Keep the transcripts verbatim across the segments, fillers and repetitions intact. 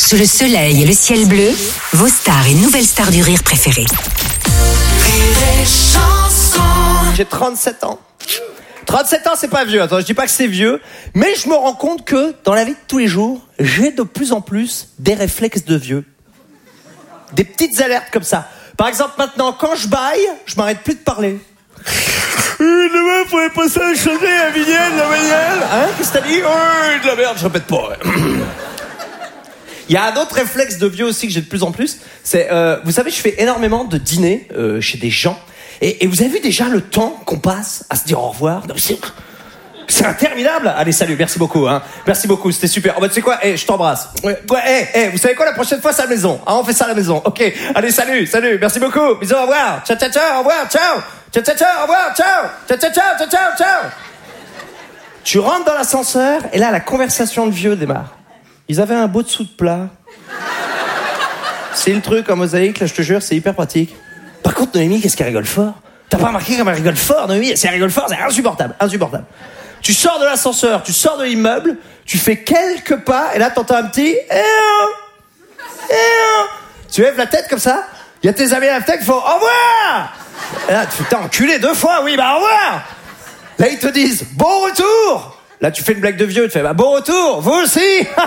Sous le soleil et le ciel bleu, vos stars et nouvelles stars du rire préférées. Rire et chanson. J'ai trente-sept ans. trente-sept ans, c'est pas vieux. Attends, je dis pas que c'est vieux, mais je me rends compte que dans la vie de tous les jours, j'ai de plus en plus des réflexes de vieux. Des petites alertes comme ça. Par exemple, maintenant, quand je baille, je m'arrête plus de parler. Euh, demain, il faudrait passer à chanter à Vignelle, la Vignelle. Hein, qu'est-ce que t'as dit? Oh, de la merde, je répète pas. Ouais. Il y a un autre réflexe de vieux aussi que j'ai de plus en plus. C'est, euh, vous savez, je fais énormément de dîners euh, chez des gens. Et, et vous avez vu déjà le temps qu'on passe à se dire au revoir? Non, c'est, c'est interminable. Allez, salut, merci beaucoup. Hein. Merci beaucoup, c'était super. Oh, bah, tu sais quoi, hey, je t'embrasse. Ouais, ouais, hey, hey, vous savez quoi, la prochaine fois, c'est à la maison. Ah, on fait ça à la maison. Ok, allez, salut, salut, merci beaucoup. Bisous, au revoir. Ciao, ciao, ciao, au revoir, ciao. Ciao, ciao, ciao, au revoir, ciao. Ciao, ciao, ciao, ciao, ciao, ciao. Tu rentres dans l'ascenseur, et là, la conversation de vieux démarre. Ils avaient un beau dessous de plat. C'est le truc en mosaïque, là, je te jure, c'est hyper pratique. Par contre, Noémie, qu'est-ce qu'elle rigole fort? T'as pas remarqué comme elle rigole fort, Noémie? Si elle rigole fort, c'est insupportable, insupportable. Tu sors de l'ascenseur, tu sors de l'immeuble, tu fais quelques pas, et là, t'entends un petit... Eh oh, eh oh. Tu lèves la tête comme ça, il y a tes amis à la tête qui font « Au revoir !» Et là, tu t'es enculé deux fois, oui, bah au revoir. Là, ils te disent « Bon retour !» Là, tu fais une blague de vieux, tu fais bah, « Bon retour, vous aussi !»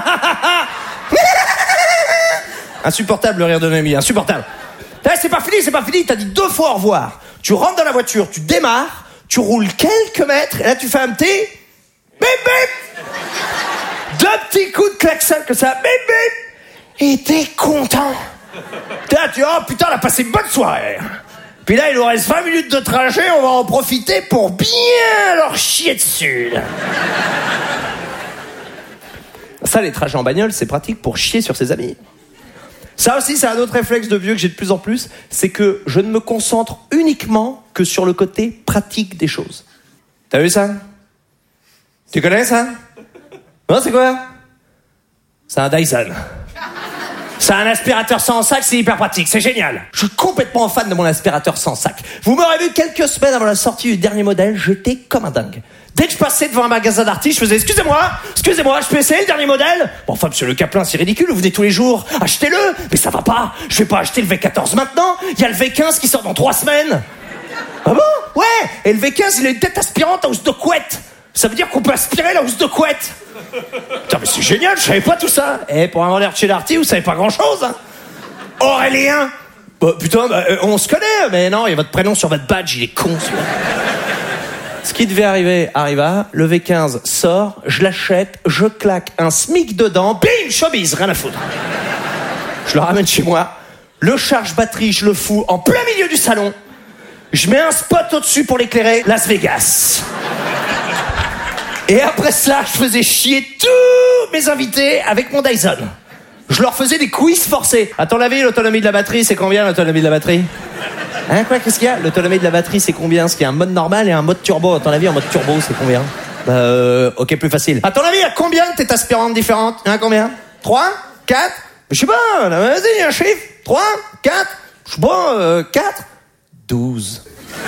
Insupportable le rire de Noémie, insupportable. Là, c'est pas fini, c'est pas fini, t'as dit deux fois au revoir. Tu rentres dans la voiture, tu démarres, tu roules quelques mètres, et là, tu fais un petit... Bip, bip. Deux petits coups de klaxon comme ça, bip, bip. Et t'es content. Là, tu dis « Oh putain, on a passé une bonne soirée !» Puis là, il nous reste vingt minutes de trajet, on va en profiter pour bien leur chier dessus. Ça, les trajets en bagnole, c'est pratique pour chier sur ses amis. Ça aussi, c'est un autre réflexe de vieux que j'ai de plus en plus, c'est que je ne me concentre uniquement que sur le côté pratique des choses. T'as vu ça? Tu connais ça? Non, c'est quoi? C'est un Dyson. C'est un aspirateur sans sac, c'est hyper pratique, c'est génial. Je suis complètement fan de mon aspirateur sans sac. Vous m'aurez vu quelques semaines avant la sortie du dernier modèle, j'étais comme un dingue. Dès que je passais devant un magasin d'artistes, je faisais « Excusez-moi, excusez-moi, je peux essayer le dernier modèle ?» Bon, enfin, monsieur Le Caplin, c'est ridicule, vous venez tous les jours, achetez-le. Mais ça va pas, je vais pas acheter le V quatorze maintenant, il y a le V quinze qui sort dans trois semaines. Ah bon? Ouais, et le V quinze, il a une tête aspirante à housse de couette. Ça veut dire qu'on peut aspirer la housse de couette. Putain, mais c'est génial, je savais pas tout ça. Et pour un vendeur de chez l'arty, vous savez pas grand-chose, hein. Aurélien. Bah, putain, bah, euh, on se connaît, mais non, il y a votre prénom sur votre badge, il est con, celui-là. Ce qui devait arriver arriva, le V quinze sort, je l'achète, je claque un SMIC dedans, bim, showbiz, rien à foutre. Je le ramène chez moi, le charge-batterie, je le fous en plein milieu du salon, je mets un spot au-dessus pour l'éclairer, Las Vegas. Et après cela, je faisais chier tous mes invités avec mon Dyson. Je leur faisais des quiz forcés. À ton avis, l'autonomie de la batterie, c'est combien l'autonomie de la batterie? Hein, quoi, qu'est-ce qu'il y a? L'autonomie de la batterie, c'est combien? Parce qu'il y a un mode normal et un mode turbo. À ton avis, en mode turbo, c'est combien? Bah, euh, ok, plus facile. À ton avis, il y a combien de têtes aspirantes différentes? Hein, combien? Trois? Quatre? Je sais pas, vas-y, un chiffre. Trois? Quatre? Je sais pas, euh, quatre? Douze.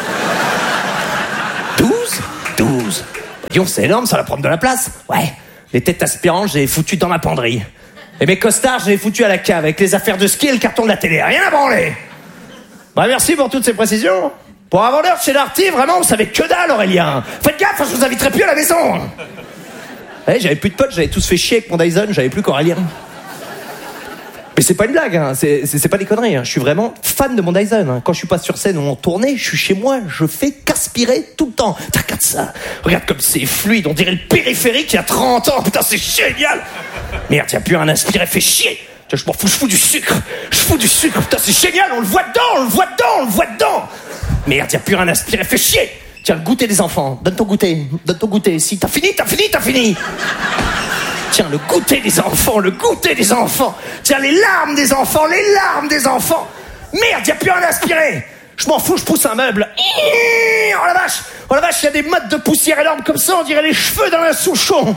Douze? Douze. Disons, c'est énorme, ça va prendre de la place. Ouais, les têtes aspirantes, je les ai foutues dans ma penderie. Et mes costards, je les ai foutus à la cave avec les affaires de ski et le carton de la télé. Rien à branler. Bah, merci pour toutes ces précisions. Pour un vendeur chez l'arty, vraiment, vous savez que dalle, Aurélien. Faites gaffe, je vous inviterai plus à la maison. Ouais, j'avais plus de potes, j'avais tous fait chier avec mon Dyson, j'avais plus qu'Aurélien. Mais c'est pas une blague, hein. c'est, c'est, c'est pas des conneries. Hein. Je suis vraiment fan de mon Dyson. Hein. Quand je suis pas sur scène ou en tournée, je suis chez moi, je fais qu'aspirer tout le temps. T'as, regarde ça, regarde comme c'est fluide, on dirait le périphérique il y a trente ans. Putain, c'est génial. Merde, y a plus un aspiré, fait chier. Je m'en fous, je fous du sucre. Je fous du sucre, putain, c'est génial, on le voit dedans, on le voit dedans, on le voit dedans. Merde, y a plus rien à aspirer, fait chier. Tiens, le goûter des enfants, donne ton goûter, donne ton goûter. Si t'as fini, t'as fini, t'as fini. Tiens, le goûter des enfants, le goûter des enfants. Tiens, les larmes des enfants, les larmes des enfants. Merde, y a plus rien à aspirer. Je m'en fous, je pousse un meuble. Oh la vache, oh la vache, y a des mottes de poussière énormes comme ça, on dirait les cheveux dans un souchon.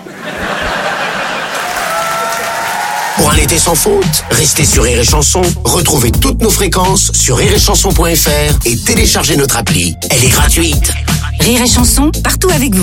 Pour un été sans faute, restez sur Rire et Chanson, retrouvez toutes nos fréquences sur rire et chanson point f r et téléchargez notre appli. Elle est gratuite. Rire et Chanson, partout avec vous.